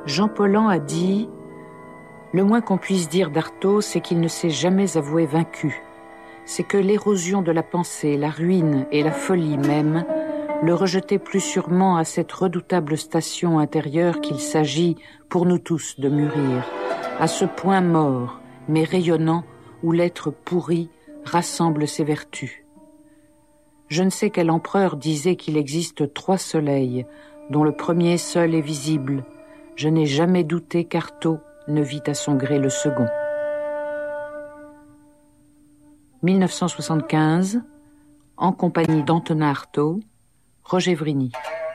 Jean Paulhan a dit « Le moins qu'on puisse dire d'Artaud, c'est qu'il ne s'est jamais avoué vaincu. C'est que l'érosion de la pensée, la ruine et la folie même le rejetaient plus sûrement à cette redoutable station intérieure qu'il s'agit, pour nous tous, de mûrir, à ce point mort, mais rayonnant, où l'être pourri rassemble ses vertus. Je ne sais quel empereur disait qu'il existe 3 soleils, dont le premier seul est visible. Je n'ai jamais douté qu'Artaud ne vit à son gré le second. 1975, en compagnie d'Antonin Artaud, Roger Vrigny.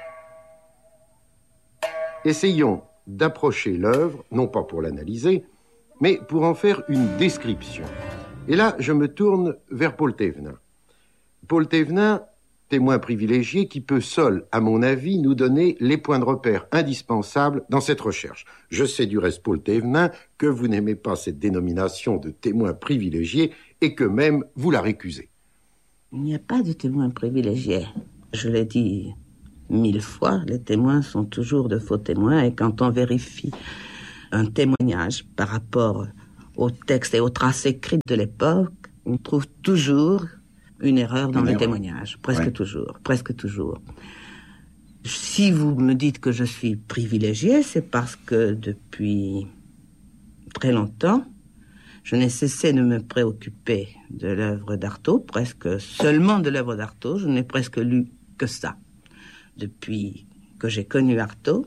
Essayons d'approcher l'œuvre, non pas pour l'analyser, mais pour en faire une description. Et là, je me tourne vers Paul Thévenin. Paul Thévenin, témoin privilégié qui peut seul, à mon avis, nous donner les points de repère indispensables dans cette recherche. Je sais du reste, Paul Thévenin, que vous n'aimez pas cette dénomination de témoin privilégié et que même vous la récusez. Il n'y a pas de témoin privilégié. Je l'ai dit 1000 fois, les témoins sont toujours de faux témoins et quand on vérifie un témoignage par rapport aux textes et aux traces écrites de l'époque, on trouve toujours une erreur dans le témoignage, presque toujours. Si vous me dites que je suis privilégié, c'est parce que depuis très longtemps, je n'ai cessé de me préoccuper de l'œuvre d'Artaud, presque seulement de l'œuvre d'Artaud, je n'ai presque lu que ça, depuis que j'ai connu Artaud.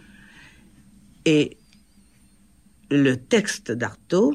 Et le texte d'Artaud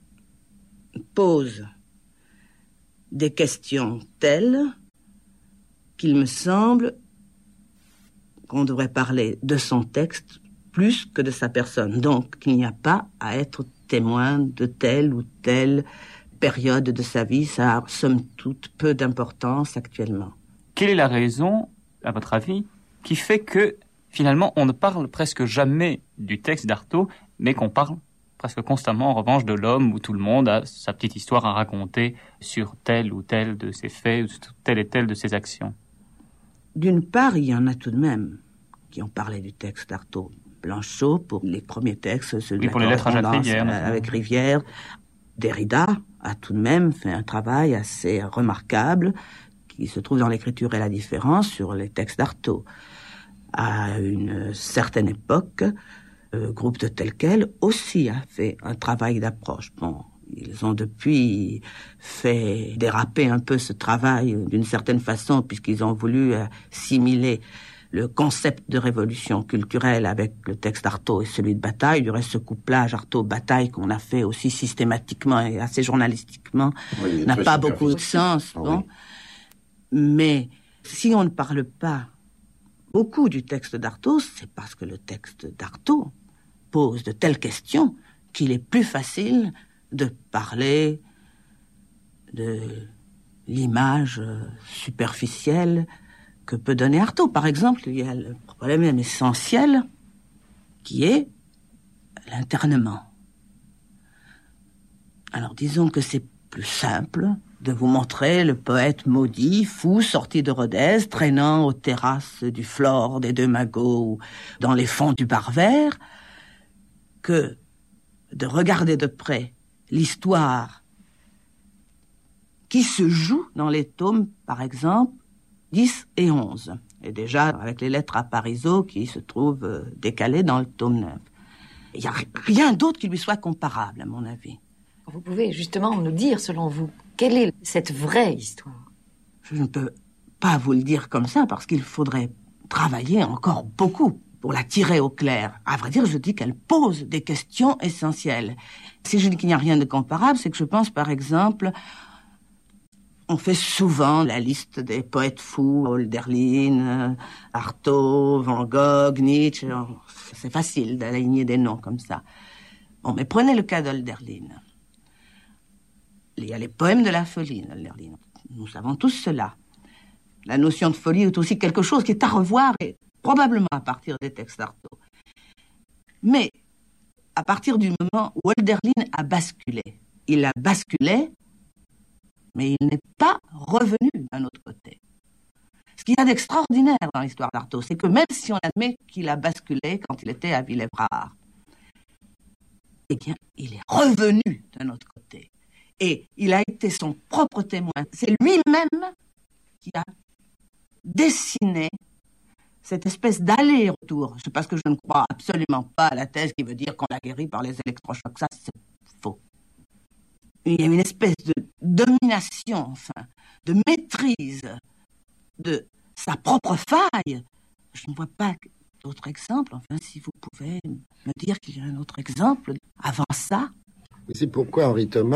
pose des questions telles qu'il me semble qu'on devrait parler de son texte plus que de sa personne. Donc, qu'il n'y a pas à être témoin de telle ou telle période de sa vie. Ça a, somme toute, peu d'importance actuellement. Quelle est la raison, à votre avis, qui fait que, finalement, on ne parle presque jamais du texte d'Artaud, mais qu'on parle presque constamment, en revanche, de l'homme où tout le monde a sa petite histoire à raconter sur tel ou tel de ses faits, ou sur telle et telle de ses actions? D'une part, il y en a tout de même qui ont parlé du texte d'Artaud. Blanchot, pour les premiers textes, celui pour les lettres à Jacques Rivière, avec Rivière. Derrida a tout de même fait un travail assez remarquable qui se trouve dans l'écriture et la différence sur les textes d'Artaud. À une certaine époque, le groupe de tel quel aussi a fait un travail d'approche. Bon, ils ont depuis fait déraper un peu ce travail d'une certaine façon puisqu'ils ont voulu assimiler le concept de révolution culturelle avec le texte d'Artaud et celui de Bataille. Du reste, ce couplage Artaud-Bataille qu'on a fait aussi systématiquement et assez journalistiquement n'a pas beaucoup de sens. Bon. Oui. Mais si on ne parle pas beaucoup du texte d'Artaud, c'est parce que le texte d'Artaud pose de telles questions qu'il est plus facile de parler de l'image superficielle que peut donner Artaud. Par exemple, il y a le problème essentiel qui est l'internement. Alors disons que c'est plus simple de vous montrer le poète maudit, fou, sorti de Rodez, traînant aux terrasses du Flore, des Deux Magots ou dans les fonds du Bar-Vert, que de regarder de près l'histoire qui se joue dans les tomes, par exemple, 10 et 11. Et déjà, avec les lettres à Parisot qui se trouvent décalées dans le tome 9. Il n'y a rien d'autre qui lui soit comparable, à mon avis. Vous pouvez justement nous dire, selon vous, quelle est cette vraie histoire? Je ne peux pas vous le dire comme ça, parce qu'il faudrait travailler encore beaucoup pour la tirer au clair. À vrai dire, je dis qu'elle pose des questions essentielles. Si je dis qu'il n'y a rien de comparable, c'est que je pense, par exemple, on fait souvent la liste des poètes fous, Hölderlin, Artaud, Van Gogh, Nietzsche. C'est facile d'aligner des noms comme ça. Bon, mais prenez le cas d'Hölderlin. Il y a les poèmes de la folie d'Hölderlin. Nous savons tous cela. La notion de folie est aussi quelque chose qui est à revoir, et probablement à partir des textes d'Artaud. Mais à partir du moment où Hölderlin a basculé, il a basculé, mais il n'est pas revenu d'un autre côté. Ce qu'il y a d'extraordinaire dans l'histoire d'Artaud, c'est que même si on admet qu'il a basculé quand il était à Villévrard, eh bien, il est revenu d'un autre côté. Et il a été son propre témoin. C'est lui-même qui a dessiné cette espèce d'aller-retour. C'est parce que je ne crois absolument pas à la thèse qui veut dire qu'on l'a guéri par les électrochocs. Ça, c'est faux. Il y a une espèce de domination, enfin, de maîtrise de sa propre faille. Je ne vois pas d'autre exemple. Enfin, si vous pouvez me dire qu'il y a un autre exemple avant ça. Et c'est pourquoi, Henri Thomas,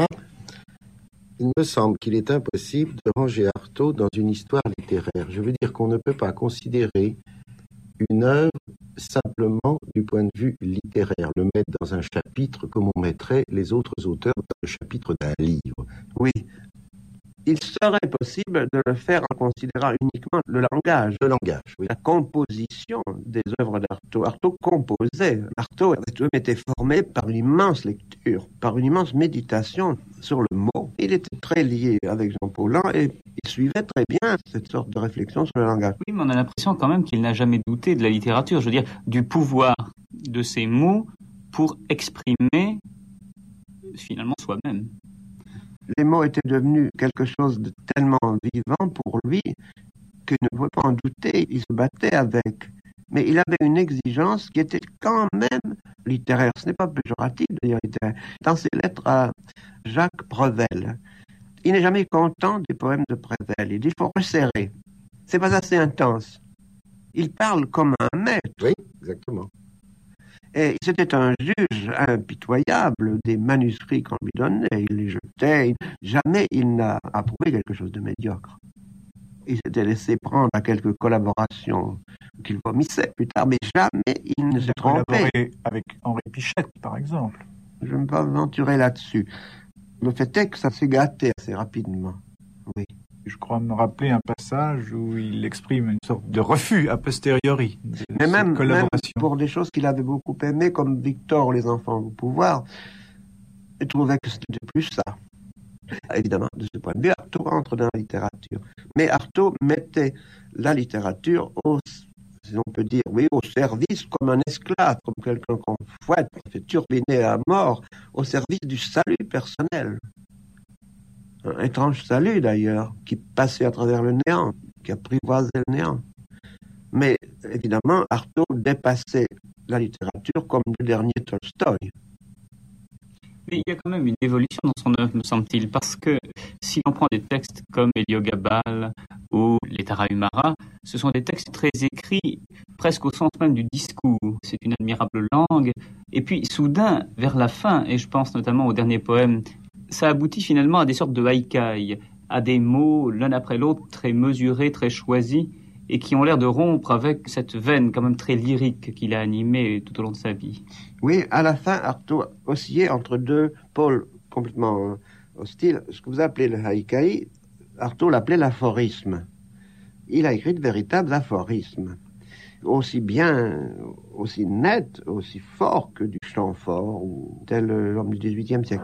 il me semble qu'il est impossible de ranger Artaud dans une histoire littéraire. Je veux dire qu'on ne peut pas considérer une œuvre simplement du point de vue littéraire, le mettre dans un chapitre comme on mettrait les autres auteurs dans le chapitre d'un livre. Oui, il serait possible de le faire en considérant uniquement le langage. Le langage, oui. La composition des œuvres d'Artaud. Artaud composait. Artaud était formé par une immense lecture, par une immense méditation sur le mot. Il était très lié avec Jean Paulhan et il suivait très bien cette sorte de réflexion sur le langage. Oui, mais on a l'impression quand même qu'il n'a jamais douté de la littérature, je veux dire, du pouvoir de ces mots pour exprimer finalement soi-même. Les mots étaient devenus quelque chose de tellement vivant pour lui qu'il ne pouvait pas en douter. Il se battait avec. Mais il avait une exigence qui était quand même littéraire. Ce n'est pas péjoratif de dire littéraire. Dans ses lettres à Jacques Prevel, il n'est jamais content des poèmes de Prevel. Il dit qu'il faut resserrer. C'est pas assez intense. Il parle comme un maître. Oui, exactement. Et c'était un juge impitoyable des manuscrits qu'on lui donnait. Il les jetait. Jamais il n'a approuvé quelque chose de médiocre. Il s'était laissé prendre à quelques collaborations qu'il vomissait plus tard, mais jamais il ne s'est trompé. Collaboré avec Henri Pichette, par exemple. Je ne vais pas m'aventurer là-dessus. Le fait est que ça s'est gâté assez rapidement. Oui. Je crois me rappeler un passage où il exprime une sorte de refus a posteriori de Mais même collaboration. pour des choses qu'il avait beaucoup aimées, comme Victor, les enfants au pouvoir, il trouvait que c'était plus ça. Évidemment, de ce point de vue, Artaud entre dans la littérature. Mais Artaud mettait la littérature si on peut dire, oui, au service comme un esclave, comme quelqu'un qu'on fouette, qui fait turbiner à mort, au service du salut personnel. Un étrange salut d'ailleurs, qui passait à travers le néant, qui apprivoisait le néant. Mais évidemment, Artaud dépassait la littérature comme le dernier Tolstoï. Mais il y a quand même une évolution dans son œuvre, me semble-t-il, parce que si l'on prend des textes comme Héliogabale ou les Tarahumara, ce sont des textes très écrits, presque au sens même du discours. C'est une admirable langue. Et puis, soudain, vers la fin, et je pense notamment au dernier poème, ça aboutit finalement à des sortes de haïkai, à des mots l'un après l'autre très mesurés, très choisis, et qui ont l'air de rompre avec cette veine quand même très lyrique qu'il a animée tout au long de sa vie. Oui, à la fin, Artaud oscillait entre deux pôles complètement hostiles. Ce que vous appelez le haïkai, Artaud l'appelait l'aphorisme. Il a écrit de véritables aphorismes, aussi bien, aussi nets, aussi forts que du chant fort, ou tel l'homme du XVIIIe siècle.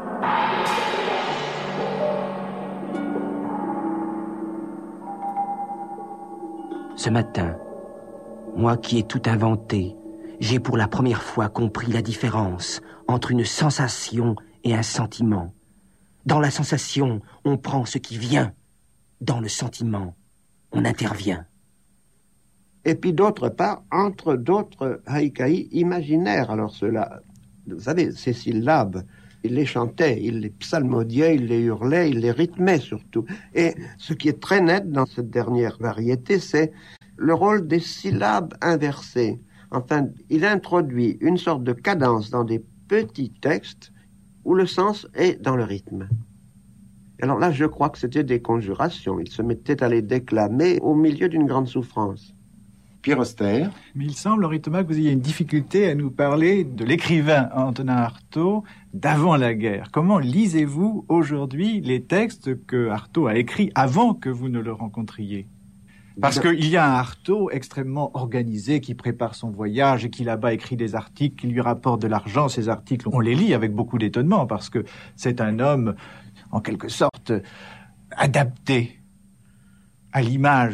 Ce matin, moi qui ai tout inventé, j'ai pour la première fois compris la différence entre une sensation et un sentiment. Dans la sensation, on prend ce qui vient. Dans le sentiment, on intervient. Et puis d'autre part, entre d'autres haïkai imaginaires. Alors ceux-là, vous savez, ces syllabes, il les chantait, il les psalmodiait, il les hurlait, il les rythmait surtout. Et ce qui est très net dans cette dernière variété, c'est le rôle des syllabes inversées. Enfin, il introduit une sorte de cadence dans des petits textes où le sens est dans le rythme. Alors là, je crois que c'était des conjurations. Il se mettait à les déclamer au milieu d'une grande souffrance. Pierre Auster. Mais il semble, Henri Thomas, que vous ayez une difficulté à nous parler de l'écrivain Antonin Artaud d'avant la guerre. Comment lisez-vous aujourd'hui les textes que Artaud a écrits avant que vous ne le rencontriez ? Parce qu'il y a un Artaud extrêmement organisé qui prépare son voyage et qui là-bas écrit des articles qui lui rapportent de l'argent. Ces articles, on les lit avec beaucoup d'étonnement parce que c'est un homme, en quelque sorte, adapté à l'image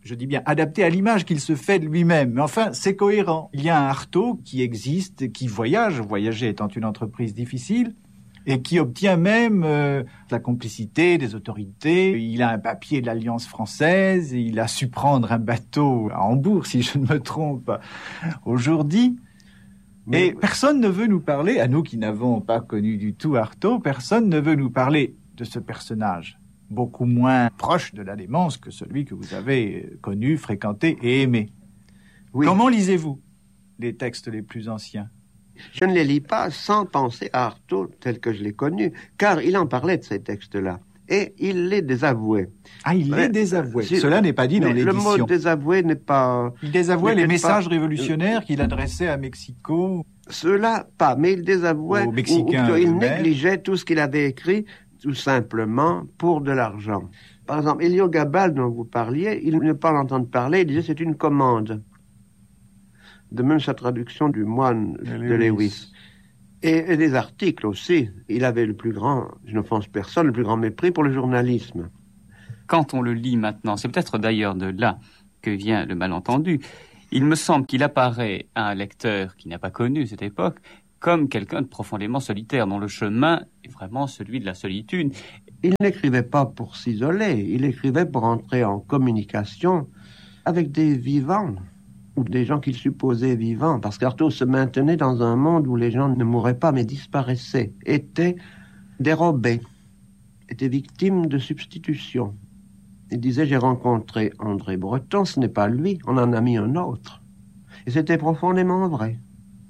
je dis bien adapté à l'image qu'il se fait de lui-même. Mais enfin, c'est cohérent. Il y a un Artaud qui existe, qui voyage, voyager étant une entreprise difficile, et qui obtient même la complicité des autorités. Il a un papier de l'Alliance française, il a su prendre un bateau à Hambourg, si je ne me trompe, aujourd'hui. Et personne ne veut nous parler, à nous qui n'avons pas connu du tout Artaud, personne ne veut nous parler de ce personnage, beaucoup moins proche de la démence que celui que vous avez connu, fréquenté et aimé. Oui. Comment lisez-vous les textes les plus anciens ? Je ne les lis pas sans penser à Artaud tel que je l'ai connu, car il en parlait de ces textes-là. Et il les désavouait. Ah, il les désavouait. Cela n'est pas dit dans l'édition. Le mot désavouer n'est pas... Il désavouait les messages révolutionnaires qu'il adressait à Mexico. Cela, pas, mais il désavouait... Aux Mexicains. Il négligeait tout ce qu'il avait écrit, tout simplement, pour de l'argent. Par exemple, Héliogabale, dont vous parliez, il ne pas l'entendre parler, il disait c'est une commande. De même sa traduction du moine de Lewis. Et des articles aussi. Il avait le plus grand, je n'offense personne, le plus grand mépris pour le journalisme. Quand on le lit maintenant, c'est peut-être d'ailleurs de là que vient le malentendu, il me semble qu'il apparaît à un lecteur qui n'a pas connu cette époque comme quelqu'un de profondément solitaire, dont le chemin est vraiment celui de la solitude. Il n'écrivait pas pour s'isoler, il écrivait pour entrer en communication avec des vivants, ou des gens qu'il supposait vivants, parce qu'Artaud se maintenait dans un monde où les gens ne mouraient pas mais disparaissaient, étaient dérobés, étaient victimes de substitution. Il disait, j'ai rencontré André Breton, ce n'est pas lui, on en a mis un autre. Et c'était profondément vrai.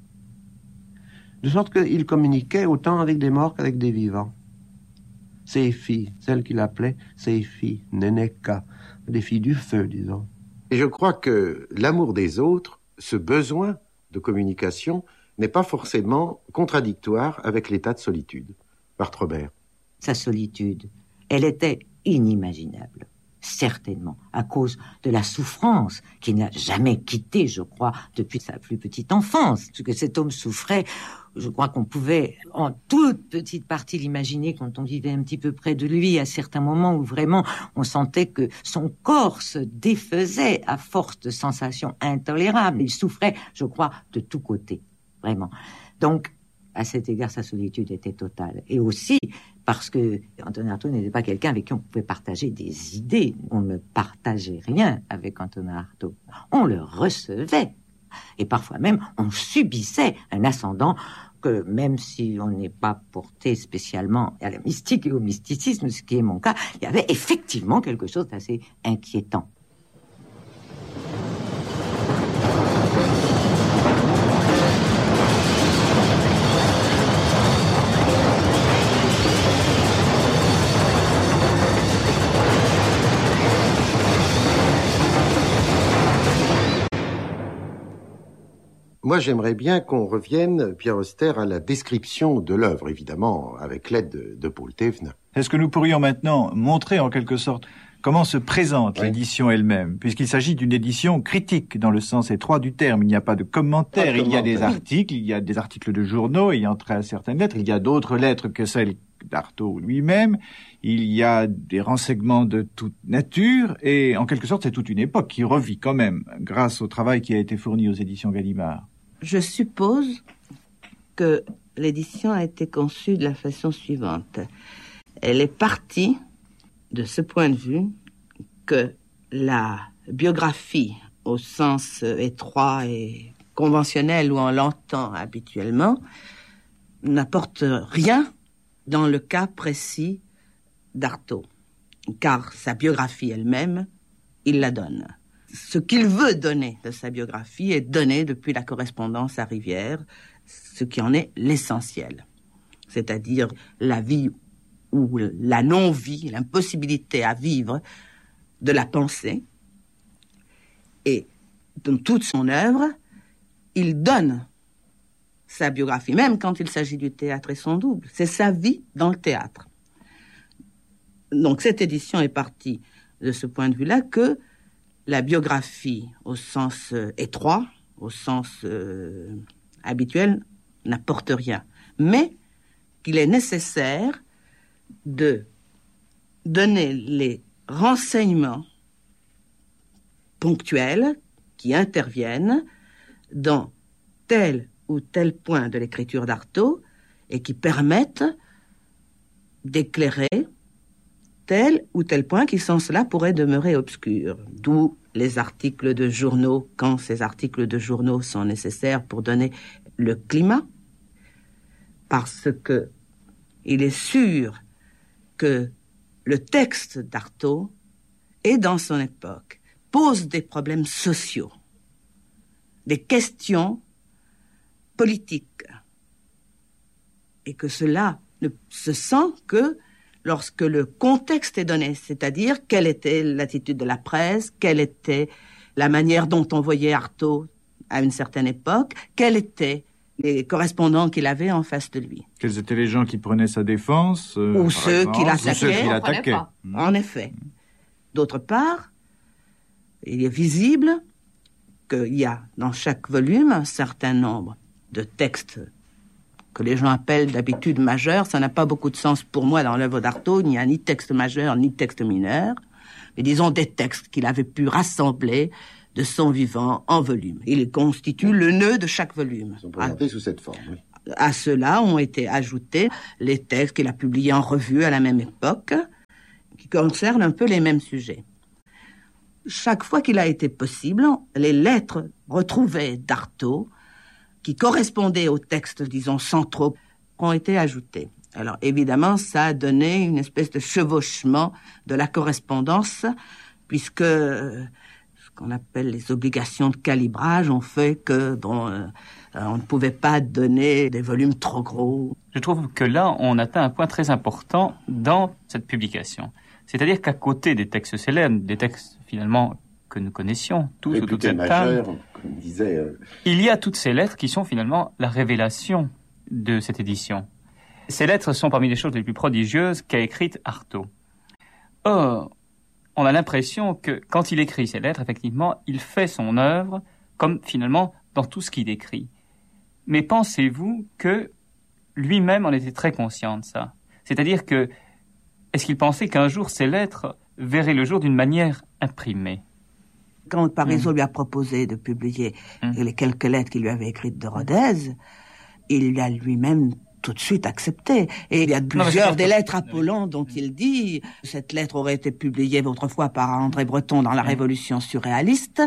De sorte qu'il communiquait autant avec des morts qu'avec des vivants. Ses filles, celles qu'il appelait ses filles, Nénéka, des filles du feu, disons. Et je crois que l'amour des autres, ce besoin de communication, n'est pas forcément contradictoire avec l'état de solitude. Marthe Robert. Sa solitude, elle était inimaginable, certainement, à cause de la souffrance qu'il n'a jamais quittée, je crois, depuis sa plus petite enfance. Ce que cet homme souffrait, je crois qu'on pouvait, en toute petite partie, l'imaginer quand on vivait un petit peu près de lui, à certains moments où vraiment on sentait que son corps se défaisait à force de sensations intolérables. Il souffrait, je crois, de tous côtés, vraiment. Donc, à cet égard, sa solitude était totale. Et aussi parce que Antonin Artaud n'était pas quelqu'un avec qui on pouvait partager des idées. On ne partageait rien avec Antonin Artaud. On le recevait. Et parfois même, on subissait un ascendant que même si on n'est pas porté spécialement à la mystique et au mysticisme, ce qui est mon cas, il y avait effectivement quelque chose d'assez inquiétant. Moi, j'aimerais bien qu'on revienne, Pierre Auster, à la description de l'œuvre, évidemment, avec l'aide de Paul Thévenin. Est-ce que nous pourrions maintenant montrer, en quelque sorte, comment se présente l'édition elle-même, puisqu'il s'agit d'une édition critique, dans le sens étroit du terme. Il n'y a pas de commentaires, il y a des articles de journaux ayant trait à certaines lettres, il y a d'autres lettres que celles d'Artaud lui-même, il y a des renseignements de toute nature, et en quelque sorte, c'est toute une époque qui revit quand même, grâce au travail qui a été fourni aux éditions Gallimard. Je suppose que l'édition a été conçue de la façon suivante. Elle est partie de ce point de vue que la biographie, au sens étroit et conventionnel où on l'entend habituellement, n'apporte rien dans le cas précis d'Artaud, car sa biographie elle-même, il la donne. Ce qu'il veut donner de sa biographie est donné depuis la correspondance à Rivière, ce qui en est l'essentiel, c'est-à-dire la vie ou la non-vie, l'impossibilité à vivre de la pensée. Et dans toute son œuvre, il donne sa biographie, même quand il s'agit du théâtre et son double. C'est sa vie dans le théâtre. Donc cette édition est partie de ce point de vue-là que la biographie, au sens étroit, au sens habituel, n'apporte rien. Mais qu'il est nécessaire de donner les renseignements ponctuelles qui interviennent dans tel ou tel point de l'écriture d'Artaud et qui permettent d'éclairer tel ou tel point qui, sans cela, pourrait demeurer obscur. D'où les articles de journaux, quand ces articles de journaux sont nécessaires pour donner le climat, parce que il est sûr que le texte d'Artaud et dans son époque pose des problèmes sociaux, des questions politiques, et que cela ne se sent que lorsque le contexte est donné, c'est-à-dire quelle était l'attitude de la presse, quelle était la manière dont on voyait Artaud à une certaine époque, quels étaient les correspondants qu'il avait en face de lui. Quels étaient les gens qui prenaient sa défense ou ceux qui l'attaquaient. En effet. D'autre part, il est visible qu'il y a dans chaque volume un certain nombre de textes que les gens appellent d'habitude majeurs. Ça n'a pas beaucoup de sens pour moi dans l'œuvre d'Artaud. Il n'y a ni texte majeur ni texte mineur, mais disons des textes qu'il avait pu rassembler de son vivant en volume. Il constitue le nœud de chaque volume. Ils sont présentés sous cette forme, oui. À cela ont été ajoutés les textes qu'il a publiés en revue à la même époque, qui concernent un peu les mêmes sujets. Chaque fois qu'il a été possible, les lettres retrouvées d'Artaud, qui correspondaient aux textes, disons, centraux, ont été ajoutées. Alors, évidemment, ça a donné une espèce de chevauchement de la correspondance, puisque ce qu'on appelle les obligations de calibrage ont fait que, on ne pouvait pas donner des volumes trop gros. Je trouve que là, on atteint un point très important dans cette publication. C'est-à-dire qu'à côté des textes célèbres, des textes finalement que nous connaissions tous autour de cette table, comme disait, il y a toutes ces lettres qui sont finalement la révélation de cette édition. Ces lettres sont parmi les choses les plus prodigieuses qu'a écrites Artaud. Or, on a l'impression que quand il écrit ces lettres, effectivement, il fait son œuvre comme finalement dans tout ce qu'il écrit. Mais pensez-vous que lui-même en était très conscient de ça? C'est-à-dire que, est-ce qu'il pensait qu'un jour ces lettres verraient le jour d'une manière imprimée? Quand Parisot lui a proposé de publier les quelques lettres qu'il lui avait écrites de Rodez, il l'a lui-même tout de suite accepté. Et il y a plusieurs des lettres Apollon dont il dit « Cette lettre aurait été publiée autrefois par André Breton dans la Révolution surréaliste.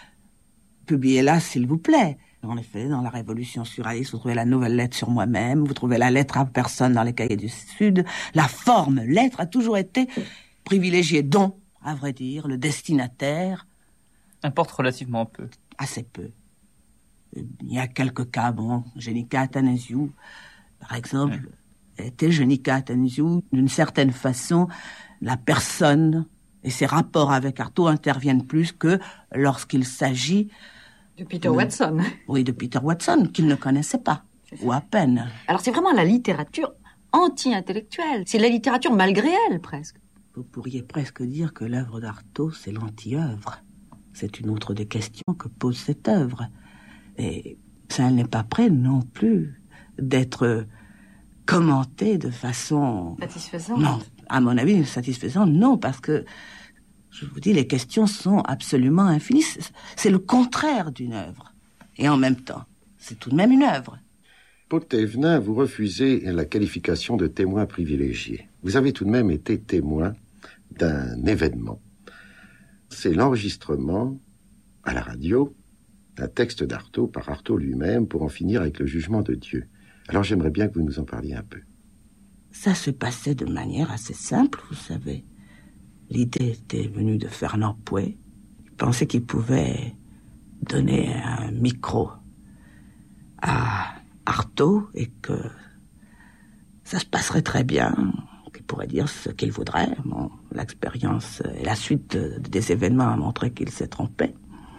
Publiez-la, s'il vous plaît. » En effet, dans la Révolution surréaliste, vous trouvez la nouvelle lettre sur moi-même, vous trouvez la lettre à personne dans les Cahiers du Sud. La forme lettre a toujours été privilégiée, dont, à vrai dire, le destinataire importe relativement peu. Assez peu. Il y a quelques cas, Génica Athanasiou, par exemple, était Génica Athanasiou, d'une certaine façon, la personne et ses rapports avec Artaud interviennent plus que lorsqu'il s'agit de Peter Watson. Oui, de Peter Watson, qu'il ne connaissait pas, ou à peine. Alors c'est vraiment la littérature anti-intellectuelle. C'est la littérature malgré elle, presque. Vous pourriez presque dire que l'œuvre d'Artaud, c'est l'anti-œuvre. C'est une autre des questions que pose cette œuvre. Et ça n'est pas prêt non plus d'être commenté de façon... satisfaisante. Non, à mon avis, satisfaisante, non, parce que, je vous dis, les questions sont absolument infinies. C'est le contraire d'une œuvre. Et en même temps, c'est tout de même une œuvre. Paul Thévenin, vous refusez la qualification de témoin privilégié. Vous avez tout de même été témoin d'un événement. C'est l'enregistrement à la radio d'un texte d'Artaud par Artaud lui-même pour en finir avec le jugement de Dieu. Alors j'aimerais bien que vous nous en parliez un peu. Ça se passait de manière assez simple, vous savez. L'idée était venue de Fernand Pouet. Il pensait qu'il pouvait donner un micro à Artaud et que ça se passerait très bien, qu'il pourrait dire ce qu'il voudrait. L'expérience et la suite des événements a montré qu'il s'est trompé.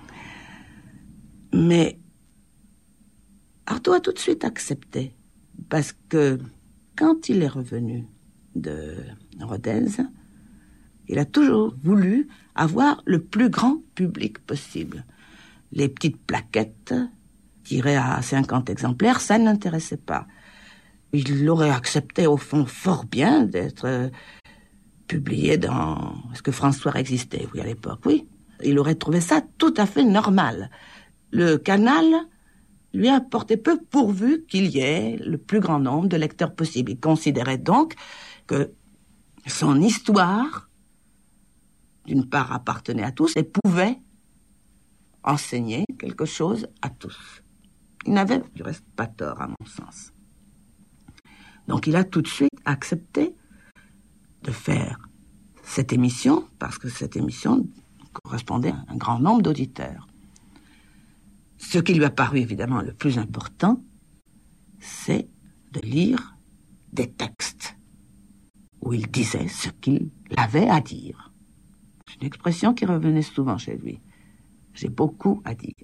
Mais Artaud a tout de suite accepté, parce que quand il est revenu de Rodez, il a toujours voulu avoir le plus grand public possible. Les petites plaquettes tirées à 50 exemplaires, ça ne l'intéressait pas. Il l'aurait accepté au fond fort bien d'être publié dans... Est-ce que François existait, oui, à l'époque? Oui. Il aurait trouvé ça tout à fait normal. Le Canal lui importait peu pourvu qu'il y ait le plus grand nombre de lecteurs possible. Il considérait donc que son histoire, d'une part, appartenait à tous et pouvait enseigner quelque chose à tous. Il n'avait du reste pas tort, à mon sens. Donc il a tout de suite accepté de faire cette émission, parce que cette émission correspondait à un grand nombre d'auditeurs. Ce qui lui a paru évidemment le plus important, c'est de lire des textes où il disait ce qu'il avait à dire. C'est une expression qui revenait souvent chez lui. J'ai beaucoup à dire.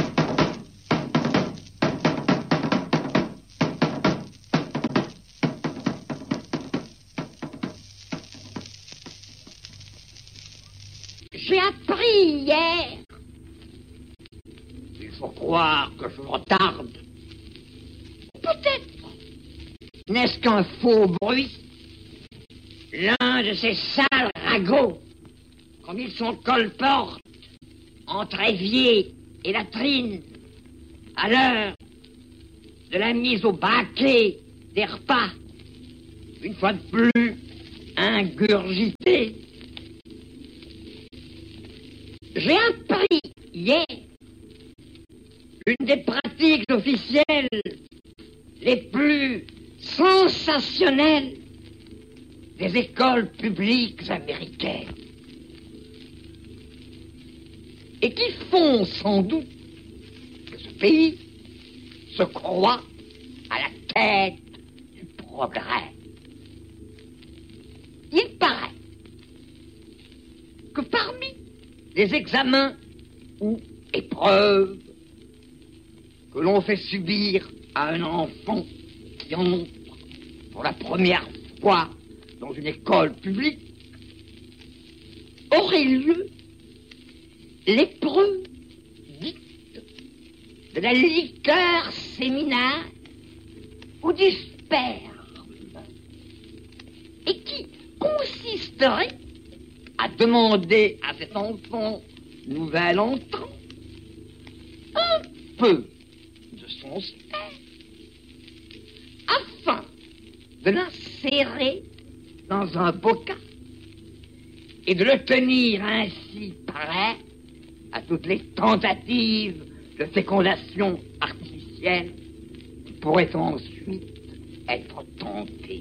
J'ai appris hier. Il faut croire que je retarde. Peut-être. N'est-ce qu'un faux bruit? L'un de ces sales ragots, comme ils sont colportent, entre évier et latrine, à l'heure de la mise au baquet des repas, une fois de plus, ingurgité. J'ai appris hier une des pratiques officielles les plus sensationnelles des écoles publiques américaines, et qui font sans doute que ce pays se croit à la tête du progrès. Il paraît que parmi les examens ou épreuves que l'on fait subir à un enfant qui entre pour la première fois dans une école publique, aurait lieu l'épreuve dite de la liqueur séminale ou du sperme, et qui consisterait à demander à cet enfant nouvel entrant un peu de son sperme afin de l'insérer dans un bocal et de le tenir ainsi prêt à toutes les tentatives de fécondation artificielle qui pourraient ensuite être tentées.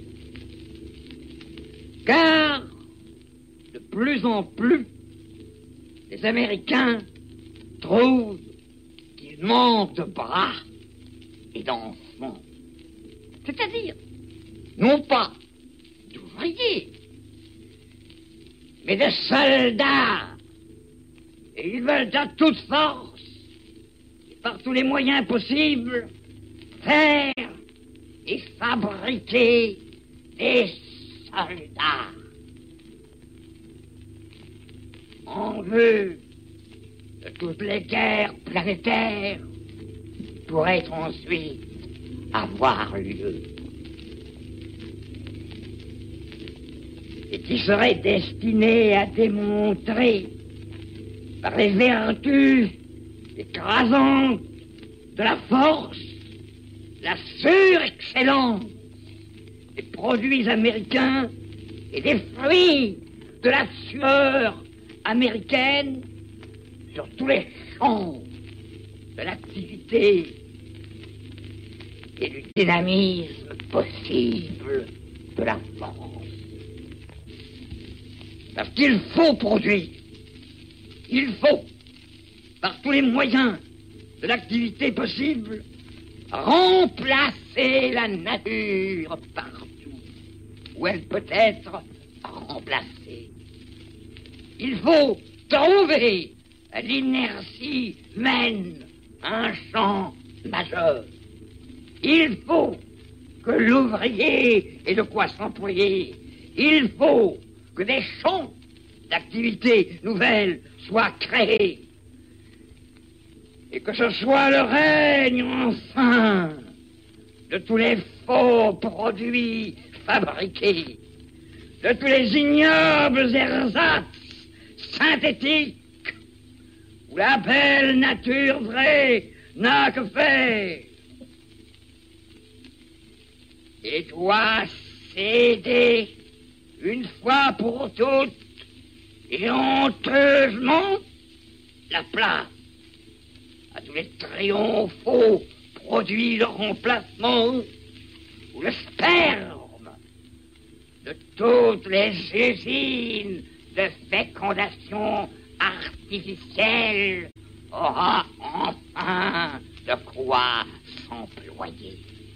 Car de plus en plus, les Américains trouvent qu'ils manquent de bras et d'enfants. C'est-à-dire, non pas d'ouvriers, mais de soldats. Et ils veulent à toute force, et par tous les moyens possibles, faire et fabriquer des soldats. En vue de toutes les guerres planétaires pourraient ensuite avoir lieu. Et qui seraient destinés à démontrer par les vertus écrasantes de la force, la surexcellence des produits américains et des fruits de la sueur américaine sur tous les champs de l'activité et du dynamisme possible de la force. Parce qu'il faut produire, il faut, par tous les moyens de l'activité possible, remplacer la nature partout où elle peut être remplacée. Il faut trouver à l'inertie humaine un champ majeur. Il faut que l'ouvrier ait de quoi s'employer. Il faut que des champs d'activité nouvelles soient créés. Et que ce soit le règne, enfin, de tous les faux produits fabriqués, de tous les ignobles ersatz synthétiques où la belle nature vraie n'a que faire. Et doit céder une fois pour toutes et honteusement la place à tous les triomphaux produits de remplacement ou le sperme de toutes les usines de fécondation artificielle aura enfin de quoi s'employer.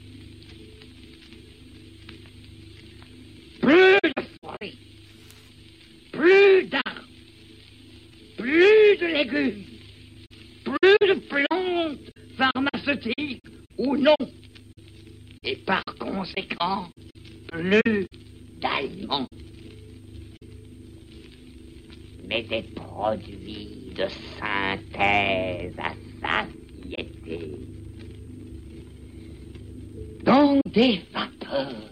Plus de fruits, plus d'arbres, plus de légumes, plus de plantes pharmaceutiques ou non, et par conséquent, plus d'aliments. Mais des produits de synthèse à satiété, dans des vapeurs,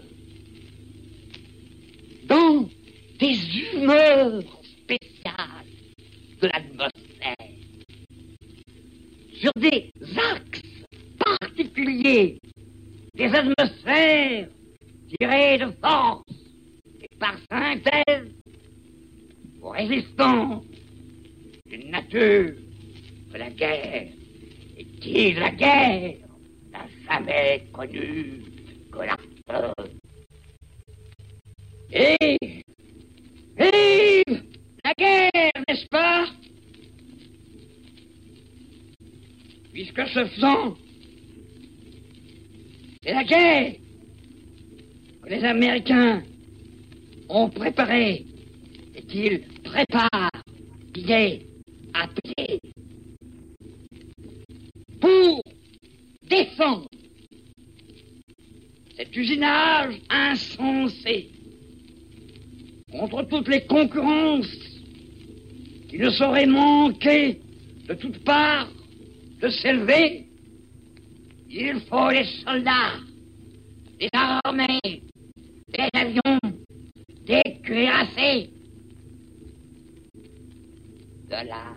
dans des humeurs spéciales de l'atmosphère, sur des axes particuliers des atmosphères tirées de force et par synthèse aux résistances d'une nature que la guerre et qui la guerre n'a jamais connu que la peur. Et la guerre, n'est-ce pas? Puisque ce faisant, c'est la guerre que les Américains ont préparée et qu'ils préparent, qui est appelée pour défendre cet usinage insensé contre toutes les concurrences qui ne sauraient manquer de toutes parts de s'élever. Il faut des soldats, des armées, des avions, des cuirassés. De là,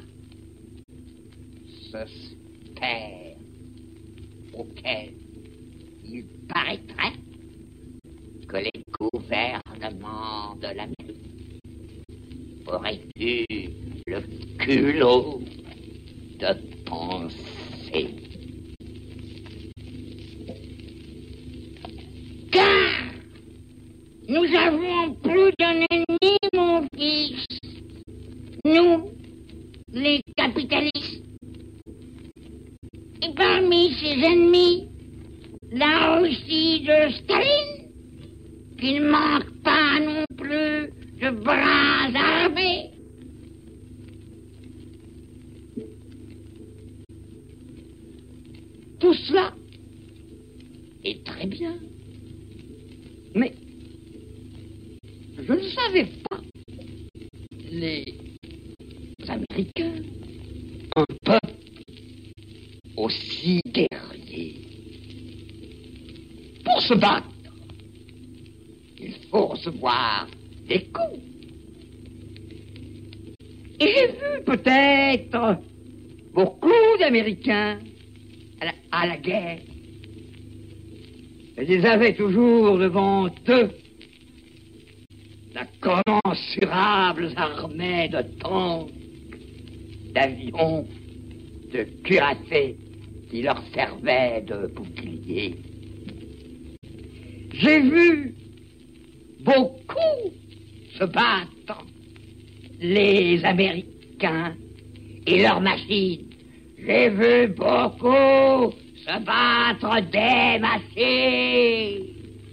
ce sphère auquel il paraîtrait que les gouvernements de l'Amérique auraient eu le culot de penser. Car nous avons plus d'un ennemi, mon fils. Nous, les capitalistes. Et parmi ces ennemis, la Russie de Staline, qui ne manque pas non plus de bras armés. Tout cela est très bien. Mais je ne savais pas. Les Américains, un peuple aussi guerrier. Pour se battre, il faut recevoir des coups. Et j'ai vu peut-être beaucoup d'Américains à la guerre. Ils avaient toujours devant eux d'incommensurables armées de tanks, d'avions, de cuirassés qui leur servaient de boucliers. J'ai vu beaucoup se battre les Américains et leurs machines. J'ai vu beaucoup se battre des machines.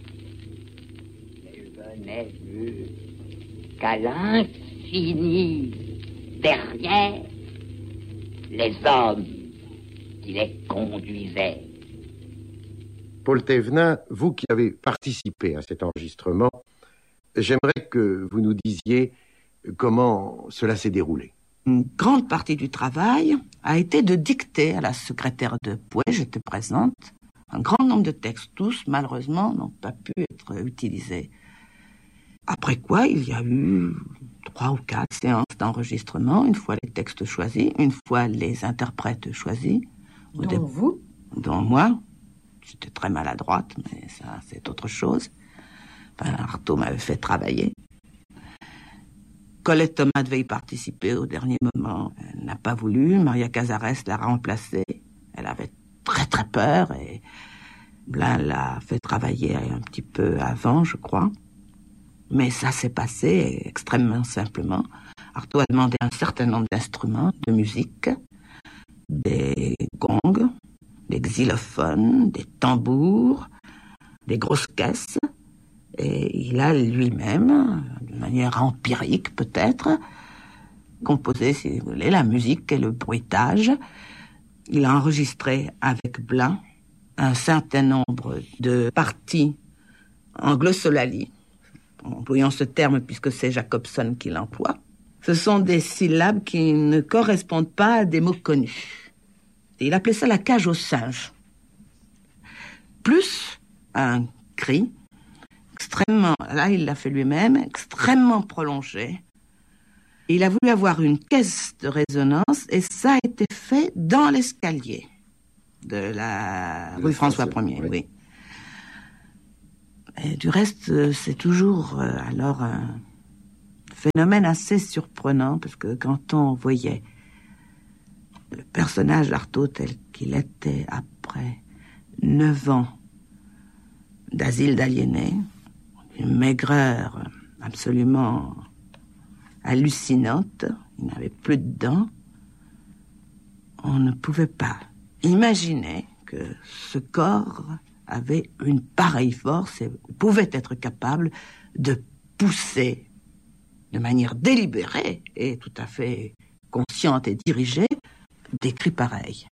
Mais je n'ai vu qu'à l'infini derrière les hommes qui les conduisaient. Paul Thévenin, vous qui avez participé à cet enregistrement, j'aimerais que vous nous disiez comment cela s'est déroulé. Une grande partie du travail a été de dicter à la secrétaire de Pouet, j'étais présente, un grand nombre de textes. Tous, malheureusement, n'ont pas pu être utilisés. Après quoi, il y a eu 3 ou 4 séances d'enregistrement, une fois les textes choisis, une fois les interprètes choisis. Dont vous? Dont moi. J'étais très maladroite, mais ça, c'est autre chose. Enfin, Artaud m'avait fait travailler. Colette Thomas devait y participer au dernier moment. Elle n'a pas voulu. Maria Cazares l'a remplacée. Elle avait très très peur et Blin l'a fait travailler un petit peu avant, je crois. Mais ça s'est passé extrêmement simplement. Artaud a demandé un certain nombre d'instruments de musique, des gongs, des xylophones, des tambours, des grosses caisses. Et il a lui-même, de manière empirique peut-être, composé, si vous voulez, la musique et le bruitage. Il a enregistré avec Blin un certain nombre de parties en glossolalie, employant ce terme puisque c'est Jacobson qui l'emploie. Ce sont des syllabes qui ne correspondent pas à des mots connus. Et il appelait ça la cage aux singes. Plus un cri extrêmement, là il l'a fait lui-même, extrêmement prolongé. Il a voulu avoir une caisse de résonance et ça a été fait dans l'escalier de la rue François Ier, oui. Et du reste, c'est toujours alors un phénomène assez surprenant parce que quand on voyait le personnage d'Artaud tel qu'il était après 9 ans d'asile d'aliénés, une maigreur absolument hallucinante, il n'avait plus de dents, on ne pouvait pas imaginer que ce corps avait une pareille force et pouvait être capable de pousser de manière délibérée et tout à fait consciente et dirigée des cris pareils.